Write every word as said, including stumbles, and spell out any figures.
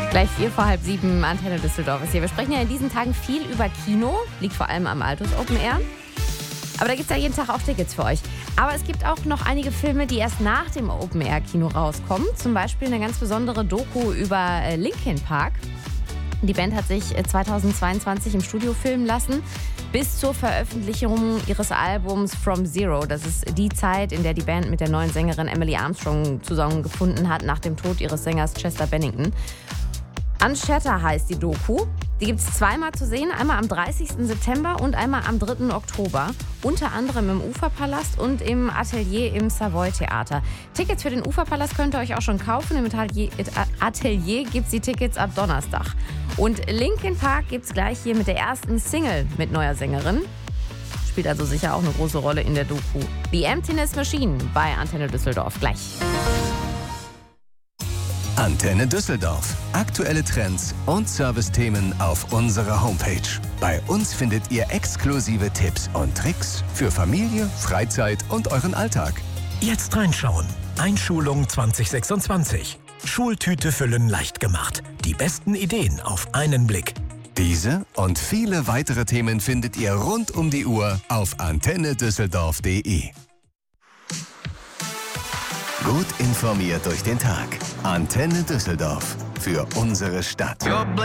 Gleich vier vor halb sieben, Antenne Düsseldorf ist hier. Wir sprechen ja in diesen Tagen viel über Kino, liegt vor allem am Altus Open Air. Aber da gibt es ja jeden Tag auch Tickets für euch. Aber es gibt auch noch einige Filme, die erst nach dem Open Air Kino rauskommen. Zum Beispiel eine ganz besondere Doku über Linkin Park. Die Band hat sich zweitausendzweiundzwanzig im Studio filmen lassen, bis zur Veröffentlichung ihres Albums From Zero. Das ist die Zeit, in der die Band mit der neuen Sängerin Emily Armstrong zusammengefunden hat, nach dem Tod ihres Sängers Chester Bennington. Unshatter heißt die Doku. Die gibt es zweimal zu sehen, einmal am dreißigsten September und einmal am dritten Oktober. Unter anderem im Uferpalast und im Atelier im Savoy-Theater. Tickets für den Uferpalast könnt ihr euch auch schon kaufen. Im Atelier, Atelier gibt es die Tickets ab Donnerstag. Und Linkin Park gibt es gleich hier mit der ersten Single mit neuer Sängerin. Spielt also sicher auch eine große Rolle in der Doku. The Emptiness Machine bei Antenne Düsseldorf. Gleich. Antenne Düsseldorf. Aktuelle Trends und Servicethemen auf unserer Homepage. Bei uns findet ihr exklusive Tipps und Tricks für Familie, Freizeit und euren Alltag. Jetzt reinschauen. Einschulung zwanzig sechsundzwanzig. Schultüte füllen leicht gemacht. Die besten Ideen auf einen Blick. Diese und viele weitere Themen findet ihr rund um die Uhr auf antenne düsseldorf punkt de. Gut informiert durch den Tag. Antenne Düsseldorf. Für unsere Stadt.